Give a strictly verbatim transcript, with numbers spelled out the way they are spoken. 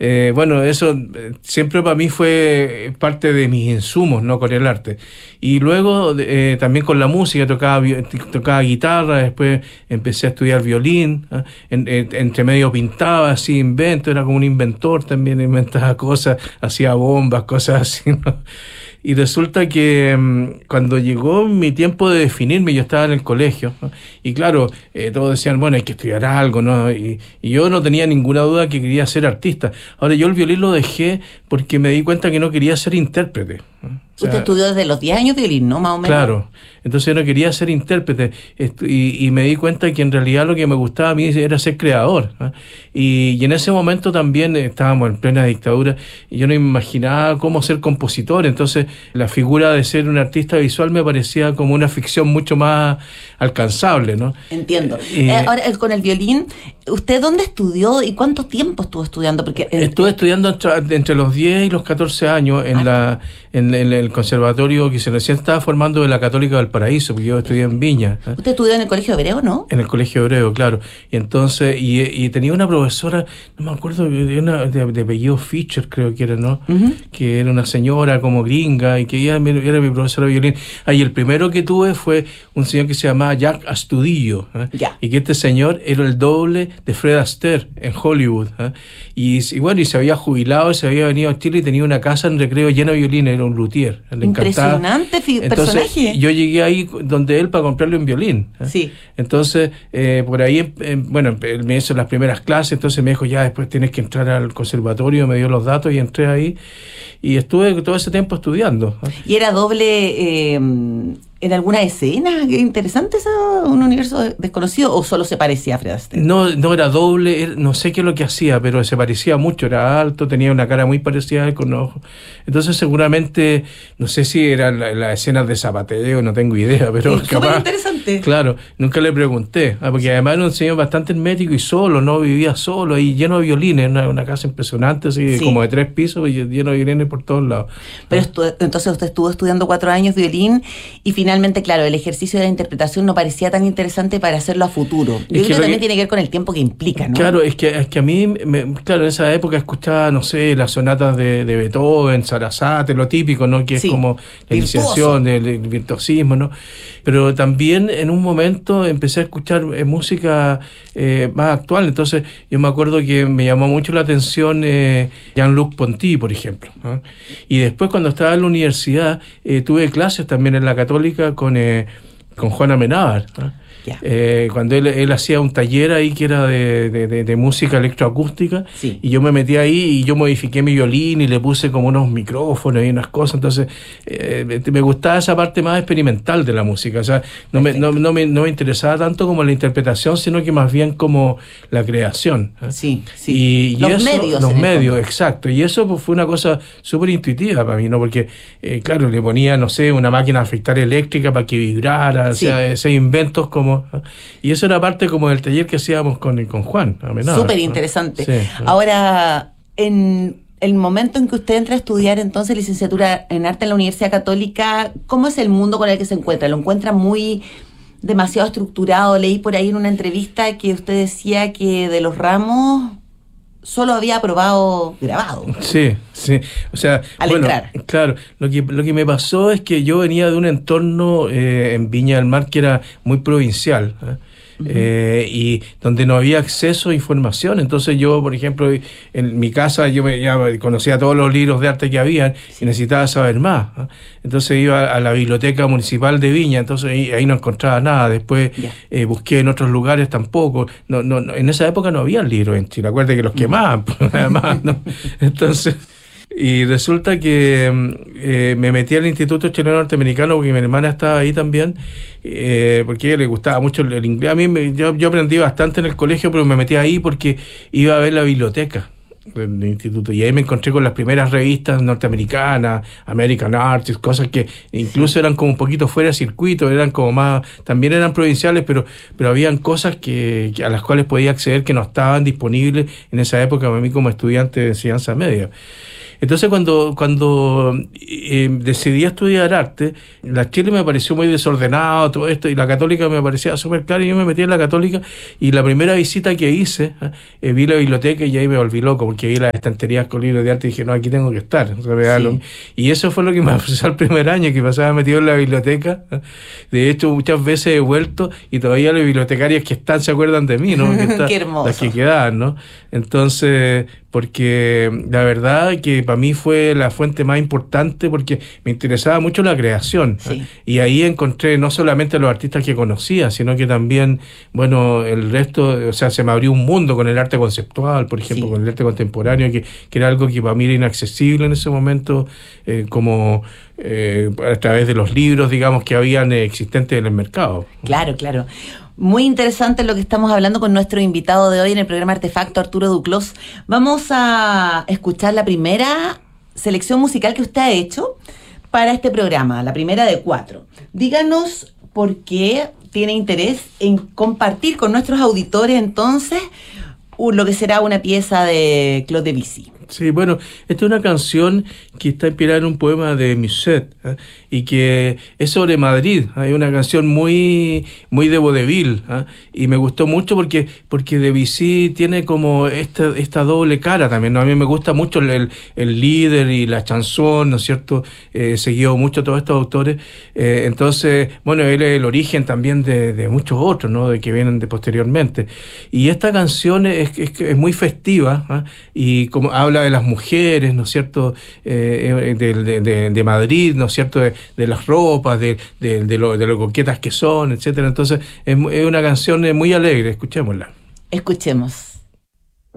eh, bueno, eso eh, siempre para mí fue parte de mis insumos, ¿no? Con el arte. Y luego eh, también con la música, tocaba, tocaba guitarra, después empecé a estudiar violín, ¿eh? en, en, entre medio pintaba, así invento, era como un inventor también, inventaba cosas, hacía bombas, cosas así, ¿no? Y resulta que um, cuando llegó mi tiempo de definirme, yo estaba en el colegio, ¿no? Y claro, eh, todos decían, bueno, hay que estudiar algo, ¿no? Y, y yo no tenía ninguna duda que quería ser artista. Ahora, yo el violín lo dejé porque me di cuenta que no quería ser intérprete, ¿no? O sea, usted estudió desde los diez años violín, ¿no? Más o menos. Claro, entonces yo no quería ser intérprete y, y me di cuenta que en realidad lo que me gustaba a mí era ser creador, ¿eh? y, y en ese momento también estábamos en plena dictadura y yo no me imaginaba cómo ser compositor, entonces la figura de ser un artista visual me parecía como una ficción mucho más alcanzable, ¿no? Entiendo. Eh, eh, ahora, con el violín, ¿usted dónde estudió y cuánto tiempo estuvo estudiando? Porque eh, estuve estudiando entre, entre los diez y los catorce años en, ah, la, en, en el conservatorio que se recién estaba formando de la Católica del Paraíso, porque yo estudié en Viña, ¿eh? ¿Usted estudió en el Colegio Hebreo, no? En el Colegio Hebreo, claro. Y entonces, y, y tenía una profesora, no me acuerdo, de, una, de, de apellido Fischer, creo que era, ¿no? Uh-huh. Que era una señora como gringa y que ella era mi profesora de violín. Ah, y el primero que tuve fue un señor que se llamaba Jack Astudillo, ¿eh? Ya. Y que este señor era el doble de Fred Astaire en Hollywood, ¿eh? Y, y bueno, y se había jubilado, se había venido a Chile y tenía una casa en Recreo llena de violines, era un luthier. Le Impresionante fi- Entonces, personaje. Yo llegué ahí donde él para comprarle un violín, ¿eh? Sí. Entonces, eh, por ahí, eh, bueno, él me hizo las primeras clases, entonces me dijo, ya después tienes que entrar al conservatorio, me dio los datos y entré ahí. Y estuve todo ese tiempo estudiando, ¿eh? ¿Y era doble eh, en alguna escena? Qué interesante eso, un universo desconocido, ¿o solo se parecía a Fred Astaire? No, no era doble, no sé qué es lo que hacía, pero se parecía mucho, era alto, tenía una cara muy parecida a él con ojos. Entonces seguramente, no sé si eran las la escenas de zapateo, no tengo idea, pero es capaz... interesante. Claro, nunca le pregunté, ¿eh? Porque además era un señor bastante hermético y solo, no vivía solo, y lleno de violines, una, una casa impresionante, así sí. Como de tres pisos, y lleno de violines por todos lados. Pero estu- entonces usted estuvo estudiando cuatro años violín y finalmente, claro, el ejercicio de la interpretación no parecía tan interesante para hacerlo a futuro. Yo creo que también que, tiene que ver con el tiempo que implica, ¿no? Claro, es que, es que a mí, me, claro, en esa época escuchaba, no sé, las sonatas de, de Beethoven, Sarasate, lo típico, ¿no? Que sí, es como la iniciación del, del virtuosismo, ¿no? Pero también en un momento empecé a escuchar eh, música eh, más actual, entonces yo me acuerdo que me llamó mucho la atención eh, Jean-Luc Ponty, por ejemplo, ¿no? Y después cuando estaba en la universidad eh, tuve clases también en la Católica con, eh, con Juan Amenábar, ¿no? Yeah. Eh, cuando él, él hacía un taller ahí que era de, de, de, de música electroacústica, sí. Y yo me metí ahí y yo modifiqué mi violín y le puse como unos micrófonos y unas cosas, entonces eh, me gustaba esa parte más experimental de la música, o sea, no me, no, no, me, no me interesaba tanto como la interpretación, sino que más bien como la creación, ¿eh? Sí, sí. Y, y los eso, medios. Los medios, exacto, y eso pues, fue una cosa súper intuitiva para mí, ¿no? Porque, eh, claro, le ponía, no sé, una máquina a afectar eléctrica para que vibrara, sí. O sea, esos inventos como... Y eso era parte como del taller que hacíamos con, con Juan Amenábar. Súper interesante. Sí, sí. Ahora, en el momento en que usted entra a estudiar entonces licenciatura en arte en la Universidad Católica, ¿cómo es el mundo con el que se encuentra? ¿Lo encuentra muy demasiado estructurado? Leí por ahí en una entrevista que usted decía que de los ramos solo había aprobado grabado. Sí, sí. O sea, al bueno, entrar. Claro, lo que, lo que me pasó es que yo venía de un entorno eh, en Viña del Mar que era muy provincial, ¿eh? Uh-huh. Eh, y donde no había acceso a información. Entonces yo, por ejemplo, en mi casa yo me, ya conocía todos los libros de arte que había, sí. Y necesitaba saber más, ¿eh? Entonces iba a la biblioteca municipal de Viña, entonces ahí, ahí no encontraba nada. Después yeah. eh, busqué en otros lugares tampoco. No, no, no, en esa época no había libros en Chile, acuérdate que los quemaban, uh-huh. Además, ¿no? Entonces... Y resulta que eh, me metí al Instituto Chileno Norteamericano porque mi hermana estaba ahí también, eh, porque a ella le gustaba mucho el, el inglés. A mí me, yo, yo aprendí bastante en el colegio, pero me metí ahí porque iba a ver la biblioteca del instituto. Y ahí me encontré con las primeras revistas norteamericanas, American Artists, cosas que incluso eran como un poquito fuera de circuito, eran como más, también eran provinciales, pero, pero habían cosas que, que a las cuales podía acceder que no estaban disponibles en esa época para mí como estudiante de enseñanza media. Entonces cuando, cuando eh, decidí estudiar arte, la Chile me pareció muy desordenado, todo esto, y la Católica me parecía súper clara, y yo me metí en la Católica, y la primera visita que hice, eh, vi la biblioteca y ahí me volví loco, porque vi las estanterías con libros de arte y dije, no, aquí tengo que estar. Sí. Y eso fue lo que me pasó el primer año, que pasaba metido en la biblioteca. De hecho, muchas veces he vuelto y todavía las bibliotecarias que están se acuerdan de mí, ¿no? Que está, Qué hermoso. Las que quedan, ¿no? Entonces, porque la verdad que para mí fue la fuente más importante, porque me interesaba mucho la creación. Sí. ¿eh? Y ahí encontré no solamente a los artistas que conocía, sino que también, bueno, el resto, o sea, se me abrió un mundo con el arte conceptual, por ejemplo, sí. con el arte contemporáneo, que, que era algo que para mí era inaccesible en ese momento, eh, como eh, a través de los libros, digamos, que habían eh, existentes en el mercado. Claro, claro. Muy interesante lo que estamos hablando con nuestro invitado de hoy en el programa Artefacto, Arturo Duclos. Vamos a escuchar la primera selección musical que usted ha hecho para este programa, la primera de cuatro. Díganos por qué tiene interés en compartir con nuestros auditores entonces lo que será una pieza de Claude Debussy. Sí, bueno, esta es una canción que está inspirada en un poema de Musset, ¿eh? y que es sobre Madrid. Hay ¿eh? una canción muy muy de vodevil, ¿eh? y me gustó mucho porque porque Debussy tiene como esta esta doble cara también, ¿no? A mí me gusta mucho el, el líder y la chanson, ¿no es cierto? He seguido mucho a todos estos autores, eh, entonces, bueno, él es el origen también de, de muchos otros, ¿no? De que vienen de posteriormente. Y esta canción es, es, es muy festiva, ¿eh? y como habla de las mujeres, ¿no es cierto?, eh, de, de, de, de Madrid, ¿no es cierto?, de, de las ropas, de, de, de, lo, de lo coquetas que son, etcétera. Entonces, es, es una canción muy alegre, escuchémosla. Escuchemos.